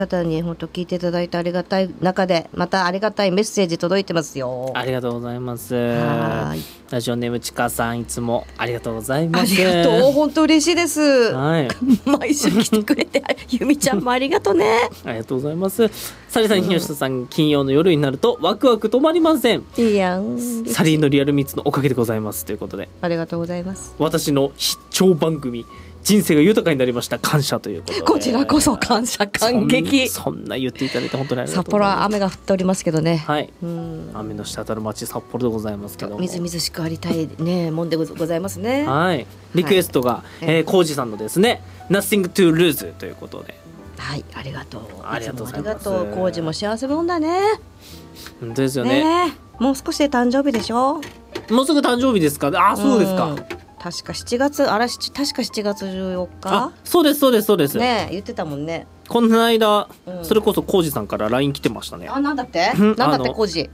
方に本当聞いていただいてありがたい中で、またありがたいメッセージ届いてますよ。 ありがとうございます。 はい。 ラジオネームちかさん、いつもありがとうございます。 ありがとう、本当嬉しいです。 はい。 毎週来てくれて、ゆみちゃんもありがとうね。 ありがとうございます。サリさん、東田さん、金曜の夜になるとワクワク止まりません。 いいやん。 サリーのリアルミッツのおかげでございますということで。 ありがとうございます。 私の必聴番組。人生が豊かになりました。感謝ということで。 こちらこそ感謝感激。 そんな言っていただいて本当にありがとう札幌は雨が降っておりますけどね。 はい。雨の滴る街札幌でございますけども。 みずみずしくありたいねもんでございますね。 はい。リクエストがコウジさんのですね、Nothing to Lose ということで。 はい、ありがとう。 ありがとうございます。 コウジも幸せもんだね。 本当ですよね。 もう少しで誕生日でしょ。 もうすぐ誕生日ですか。あ、そうですか。 確か7月確か7月14日。 あ、そうですそうですそうです。 ね、言ってたもんね。この間、それこそコウジさんから LINE 来てましたね。 あ、なんだって？なんだってコウジ。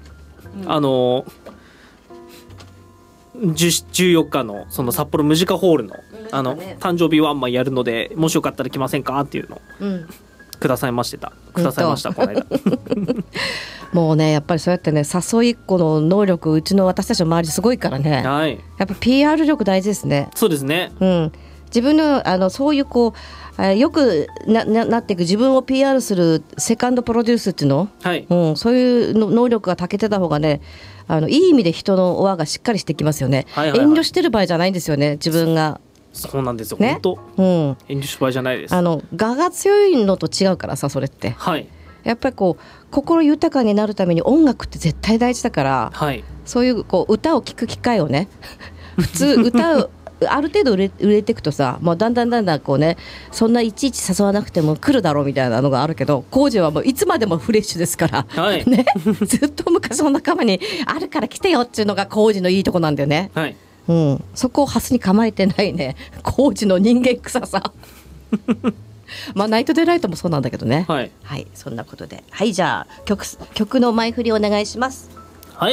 14日のその札幌ムジカホールの誕生日ワンマンやるので、もしよかったら来ませんかっていうのをくださいましたこの間。 もうね、やっぱりそうやってね、誘いっ子の能力、うちの私たちの周りすごいからね。 はい。 やっぱ PR 力大事ですね。 そうですね。 自分のそういうこうよく なっていく自分を PR するセカンドプロデュースっていうの、 はい。 そういうの能力が長けてた方がね、いい意味で人の輪がしっかりしてきますよね。遠慮してる場合じゃないんですよね、自分が。 そうなんですよ、ね、本当、遠慮する場合じゃないです。 我が強いのと違うからさ、それって。 はい。 やっぱりこう心豊かになるために音楽って絶対大事だから、 はい、 そういう歌を聴く機会をね普通歌うある程度売れていくとさ、もうだんだんこうね、そんないちいち誘わなくても来るだろうみたいなのがあるけど、コウジはもういつまでもフレッシュですから、 はいね、ずっと昔の仲間にあるから来てよっていうのがコウジのいいとこなんだよね。 はい。 そこをハスに構えてないね、コウジの人間臭さまあナイトデライトもそうなんだけどね。 はい、 はい、そんなことで、はい、じゃあ曲の前振りお願いします。 はい、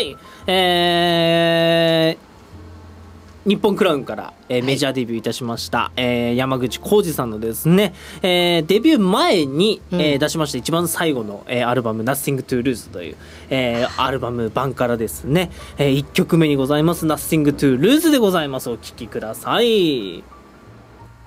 日本クラウンから、メジャーデビューいたしました、山口浩二さんのですね、デビュー前に、出しました一番最後の、アルバム Nothing to Lose という、アルバム版からですね、1曲目にございます Nothing to Lose でございます。お聴きください。